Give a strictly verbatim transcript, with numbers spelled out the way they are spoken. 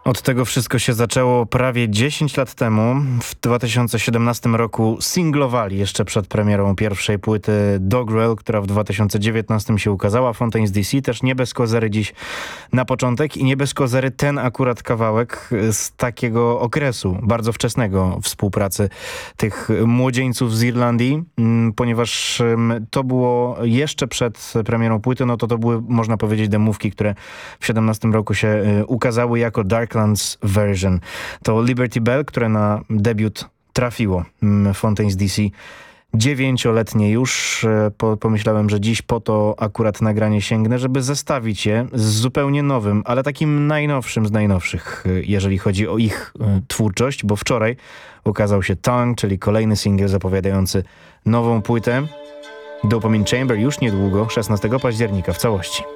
Od tego wszystko się zaczęło prawie dziesięć lat temu. W dwa tysiące siedemnastym roku singlowali jeszcze przed premierą pierwszej płyty Dogrel, która w dwa tysiące dziewiętnastym się ukazała. Fontaine's D C też nie bez kozery dziś na początek i nie bez kozery ten akurat kawałek z takiego okresu bardzo wczesnego współpracy tych młodzieńców z Irlandii, ponieważ to było jeszcze przed premierą płyty, no to to były, można powiedzieć, demówki, które w siedemnastym roku się ukazały jako Dark Version. To Liberty Bell, które na debiut trafiło Fontaine's D C dziewięcioletnie już. Po, pomyślałem, że dziś po to akurat nagranie sięgnę, żeby zestawić je z zupełnie nowym, ale takim najnowszym z najnowszych, jeżeli chodzi o ich twórczość, bo wczoraj ukazał się Tongue, czyli kolejny singiel zapowiadający nową płytę. Dopamine Chamber już niedługo, szesnastego października w całości.